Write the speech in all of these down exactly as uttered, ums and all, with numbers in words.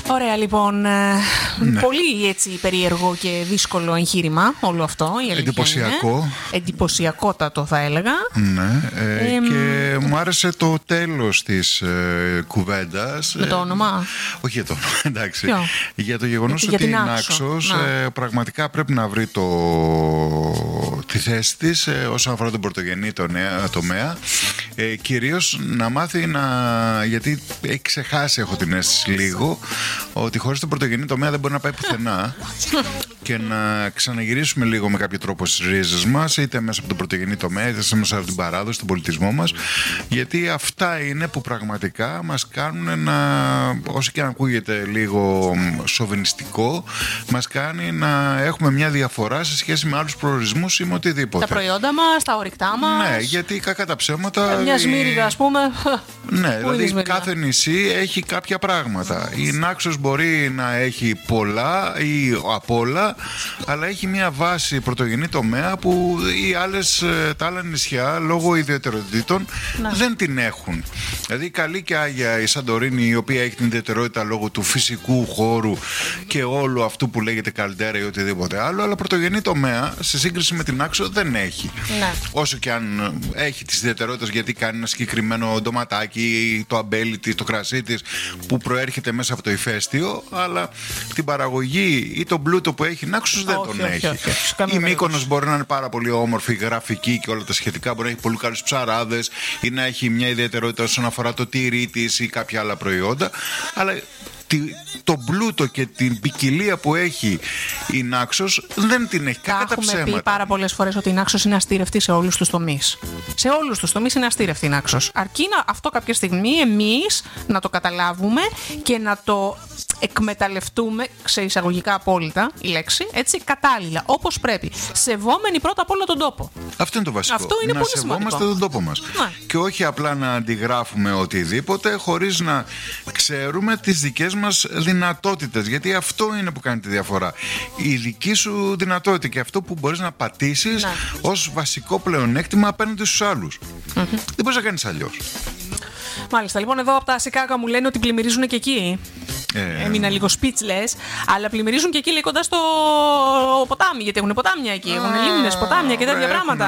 Ωραία, λοιπόν. Ναι. Πολύ έτσι περίεργο και δύσκολο εγχείρημα όλο αυτό. Εντυπωσιακό. Εντυπωσιακότατο, θα έλεγα. Ναι. Ε, Ε, και μου άρεσε το τέλος της ε, κουβέντας. Με το όνομα. Όχι για το όνομα, εντάξει. Ποιο? Για το γεγονός Για ότι η την Άξο. Νάξος Να. ε, πραγματικά πρέπει να βρει το... τη θέση της ε, όσον αφορά τον πρωτογενή τομέα, τομέα. Ε, κυρίως να μάθει να... γιατί έχει ξεχάσει, έχω την αίσθηση λίγο, ότι χωρίς τον πρωτογενή τομέα δεν μπορεί να πάει πουθενά. Και να ξαναγυρίσουμε λίγο με κάποιο τρόπο στις ρίζες μας, είτε μέσα από τον πρωτογενή τομέα, είτε μέσα από την παράδοση, τον πολιτισμό μας. Γιατί αυτά είναι που πραγματικά μας κάνουν να, όσο και αν ακούγεται λίγο σοβινιστικό, μας κάνει να έχουμε μια διαφορά σε σχέση με άλλους προορισμούς ή με οτιδήποτε. Τα προϊόντα μας, τα ορυκτά μας. Ναι, γιατί κακά τα ψέματα. Μια η... Σμύριγα, ας πούμε. Ναι, Πού είναι η δηλαδή Σμύριγα? κάθε νησί έχει κάποια πράγματα. Η Νάξος μπορεί να έχει πολλά ή απ' όλα, αλλά έχει μια βάση πρωτογενή τομέα που οι άλλες, τα άλλα νησιά λόγω ιδιαιτεροτήτων Να. δεν την έχουν. Δηλαδή καλή και άγια η Σαντορίνη, η οποία έχει την ιδιαιτερότητα λόγω του φυσικού χώρου και όλου αυτού που λέγεται καλντέρα ή οτιδήποτε άλλο, αλλά πρωτογενή τομέα σε σύγκριση με την Νάξο δεν έχει. Ναι. Όσο και αν έχει τις ιδιαιτερότητες, γιατί κάνει ένα συγκεκριμένο ντοματάκι, το αμπέλι της, το κρασί της που προέρχεται μέσα από το ηφαίστειο, αλλά την παραγωγή ή τον πλούτο που έχει η Νάξος δεν Όχι, τον όχι, έχει. όχι, όχι, σε καμία Η περίπτωση. Μύκονος μπορεί να είναι πάρα πολύ όμορφη, γραφική και όλα τα σχετικά, μπορεί να έχει πολύ καλούς ψαράδες ή να έχει μια ιδιαιτερότητα όσον αφορά το τυρί της ή κάποια άλλα προϊόντα, αλλά τον πλούτο και την ποικιλία που έχει η Νάξος δεν την έχει. Τα Κακά τα έχουμε πει ψέματα. πάρα πολλές φορές ότι η Νάξος είναι αστήρευτη σε όλους τους τομείς. Σε όλους τους τομείς είναι αστήρευτη η Νάξος. Αρκεί να, αυτό κάποια στιγμή εμείς να το καταλάβουμε και να το εκμεταλλευτούμε, σε εισαγωγικά απόλυτα η λέξη, έτσι, κατάλληλα, όπως πρέπει. Σεβόμενοι πρώτα απ' όλα τον τόπο. Αυτό είναι το βασικό. Αυτό είναι να πολύ σεβόμαστε σημαντικό. τον τόπο μας. Ναι. Και όχι απλά να αντιγράφουμε οτιδήποτε χωρίς να ξέρουμε τις δικές μας δυνατότητες. Γιατί αυτό είναι που κάνει τη διαφορά. Η δική σου δυνατότητα και αυτό που μπορείς να πατήσεις Ναι. ως βασικό πλεονέκτημα απέναντι στους άλλους. Mm-hmm. Δεν μπορείς να κάνεις αλλιώς. Μάλιστα, λοιπόν, εδώ από τα Σικάγα μου λένε ότι πλημμυρίζουν και εκεί. Ε, Έμεινα λίγο speechless, αλλά πλημμυρίζουν και εκεί, λέει, κοντά στο ποτάμι. Γιατί έχουν ποτάμια εκεί. Έχουν λίμνες, ποτάμια και τέτοια έχουν. πράγματα.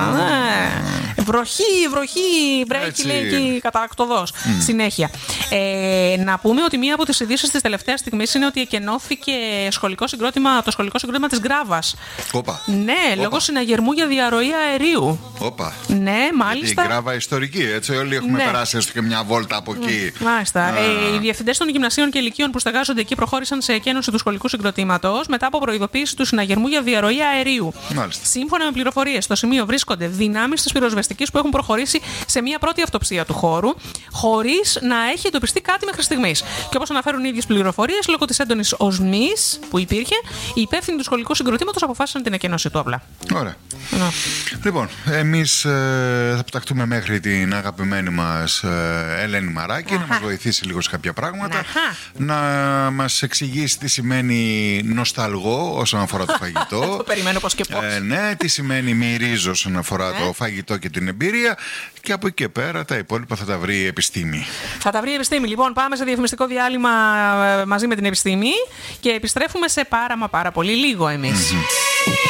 Ναι. Βροχή, βροχή, βρέχει, Έτσι. λέει εκεί καταρακτωδώς. Συνέχεια. Ε, να πούμε ότι μία από τις ειδήσεις της τελευταίας στιγμής είναι ότι εκενώθηκε σχολικό συγκρότημα, το σχολικό συγκρότημα της Γκράβας. Όπα. Ναι, Όπα. λόγω συναγερμού για διαρροή αερίου. Όπα. Ναι, Η μάλιστα. Γκράβα ιστορική, έτσι. Όλοι έχουμε Ναι. περάσει έστω και μια βόλτα από εκεί. Μάλιστα. Α. Ε, οι διευθυντές των γυμνασίων και ηλικίων που στεγάζονται εκεί προχώρησαν σε εκένωση του σχολικού συγκροτήματος μετά από προειδοποίηση του συναγερμού για διαρροή αερίου. Μάλιστα. Σύμφωνα με πληροφορίες, στο σημείο βρίσκονται δυνάμεις της πυροσβεστικής που έχουν προχωρήσει σε μια πρώτη αυτοψία του χώρου, χωρίς να έχει εντοπιστεί κάτι μέχρι στιγμής. Και όπως αναφέρουν οι ίδιες πληροφορίες, λόγω της έντονης οσμής που υπήρχε, οι υπεύθυνοι του σχολικού συγκροτήματος αποφάσισαν την εκένωση του απλά. Ωραία. Ναι. Λοιπόν, εμείς ε, θα πεταχτούμε μέχρι την αγαπημένη μας ε, Ελένη Μαράκη. Αχα. Να μας βοηθήσει λίγο σε κάποια πράγματα. Αχα. Να μας εξηγήσει τι σημαίνει νοσταλγό όσον αφορά το φαγητό. Το περιμένω πώς και πώς. Ε, ναι, τι σημαίνει μυρίζω όσον αφορά Ναι. το φαγητό και την εμπειρία. Και από εκεί και πέρα τα υπόλοιπα θα τα βρει η επιστήμη. Θα τα βρει η επιστήμη. Λοιπόν, πάμε σε διαφημιστικό διάλειμμα ε, μαζί με την επιστήμη και επιστρέφουμε σε πάρα μα πάρα πολύ λίγο εμείς.